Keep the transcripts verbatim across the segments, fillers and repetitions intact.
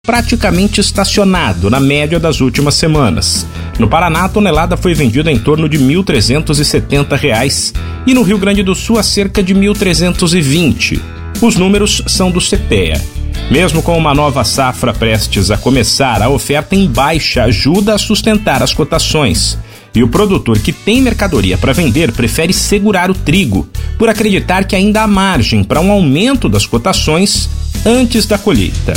praticamente estacionado na média das últimas semanas. No Paraná, a tonelada foi vendida em torno de mil trezentos e setenta reais e no Rio Grande do Sul a cerca de mil trezentos e vinte. Os números são do CEPEA. Mesmo com uma nova safra prestes a começar, a oferta em baixa ajuda a sustentar as cotações. E o produtor que tem mercadoria para vender prefere segurar o trigo, por acreditar que ainda há margem para um aumento das cotações antes da colheita.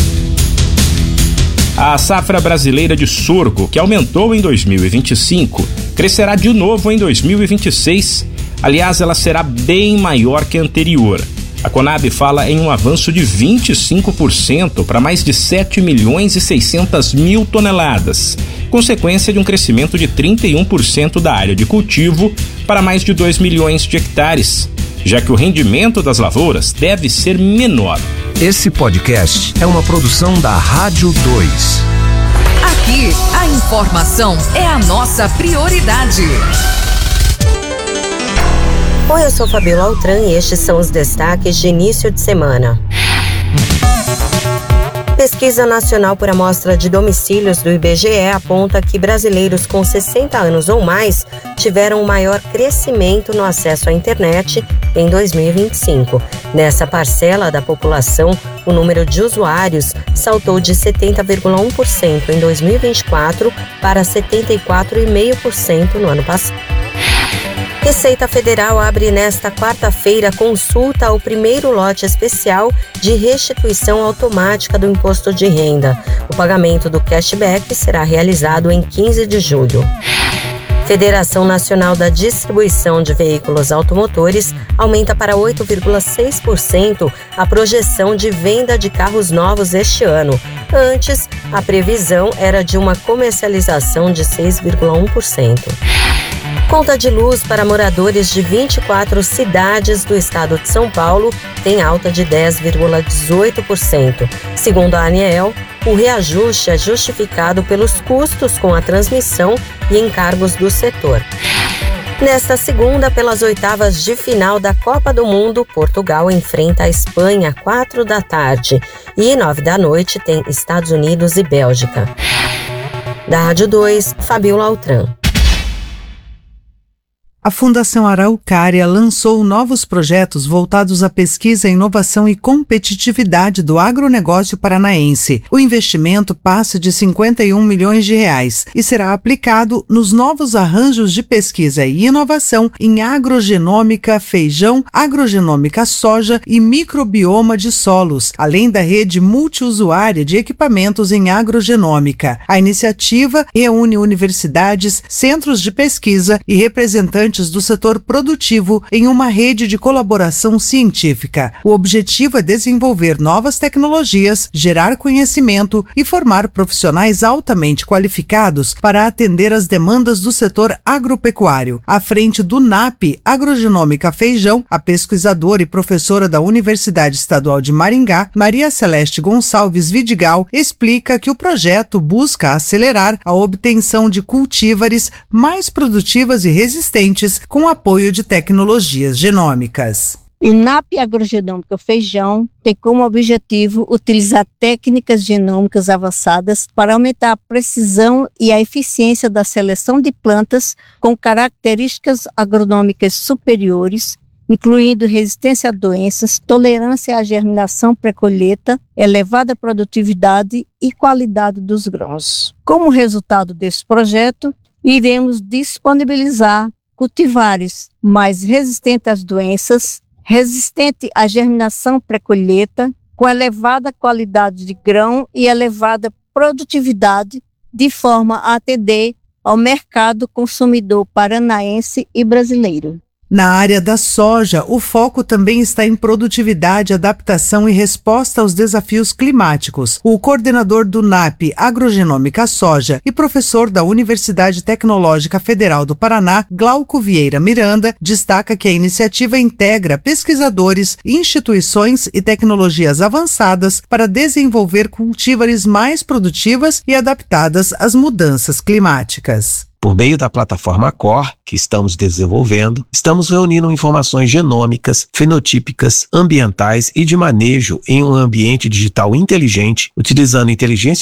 A safra brasileira de sorgo, que aumentou em dois mil e vinte e cinco, crescerá de novo em dois mil e vinte e seis. Aliás, ela será bem maior que a anterior. A Conab fala em um avanço de vinte e cinco por cento para mais de sete milhões e seiscentas mil toneladas, consequência de um crescimento de trinta e um por cento da área de cultivo para mais de dois milhões de hectares, já que o rendimento das lavouras deve ser menor. Esse podcast é uma produção da Rádio dois. Aqui, a informação é a nossa prioridade. Oi, eu sou Fabiola Altran e estes são os destaques de início de semana. Pesquisa Nacional por Amostra de Domicílios do I B G E aponta que brasileiros com sessenta anos ou mais tiveram um maior crescimento no acesso à internet em dois mil e vinte e cinco. Nessa parcela da população, o número de usuários saltou de setenta vírgula um por cento em dois mil e vinte e quatro para setenta e quatro vírgula cinco por cento no ano passado. Receita Federal abre nesta quarta-feira consulta ao primeiro lote especial de restituição automática do imposto de renda. O pagamento do cashback será realizado em quinze de julho. Federação Nacional da Distribuição de Veículos Automotores aumenta para oito vírgula seis por cento a projeção de venda de carros novos este ano. Antes, a previsão era de uma comercialização de seis vírgula um por cento. Conta de luz para moradores de vinte e quatro cidades do estado de São Paulo tem alta de dez vírgula dezoito por cento. Segundo a Aniel, o reajuste é justificado pelos custos com a transmissão e encargos do setor. Nesta segunda, pelas oitavas de final da Copa do Mundo, Portugal enfrenta a Espanha às quatro da tarde e nove da noite tem Estados Unidos e Bélgica. Da Rádio dois, Fabiola Altran. A Fundação Araucária lançou novos projetos voltados à pesquisa, inovação e competitividade do agronegócio paranaense. O investimento passa de cinquenta e um milhões de reais e será aplicado nos novos arranjos de pesquisa e inovação em agrogenômica, feijão, agrogenômica soja e microbioma de solos, além da rede multiusuária de equipamentos em agrogenômica. A iniciativa reúne universidades, centros de pesquisa e representantes do setor produtivo em uma rede de colaboração científica. O objetivo é desenvolver novas tecnologias, gerar conhecimento e formar profissionais altamente qualificados para atender às demandas do setor agropecuário. À frente do N A P Agrogenômica Feijão, a pesquisadora e professora da Universidade Estadual de Maringá, Maria Celeste Gonçalves Vidigal, explica que o projeto busca acelerar a obtenção de cultívares mais produtivas e resistentes com apoio de tecnologias genômicas. O N A P Agrogenômica Feijão tem como objetivo utilizar técnicas genômicas avançadas para aumentar a precisão e a eficiência da seleção de plantas com características agronômicas superiores, incluindo resistência a doenças, tolerância à germinação pré-colheita, elevada produtividade e qualidade dos grãos. Como resultado desse projeto, iremos disponibilizar cultivares mais resistentes às doenças, resistente à germinação pré-colheita, com elevada qualidade de grão e elevada produtividade, de forma a atender ao mercado consumidor paranaense e brasileiro. Na área da soja, o foco também está em produtividade, adaptação e resposta aos desafios climáticos. O coordenador do N A P Agrogenômica Soja e professor da Universidade Tecnológica Federal do Paraná, Glauco Vieira Miranda, destaca que a iniciativa integra pesquisadores, instituições e tecnologias avançadas para desenvolver cultivares mais produtivas e adaptadas às mudanças climáticas. Por meio da plataforma Core, que estamos desenvolvendo, estamos reunindo informações genômicas, fenotípicas, ambientais e de manejo em um ambiente digital inteligente, utilizando inteligência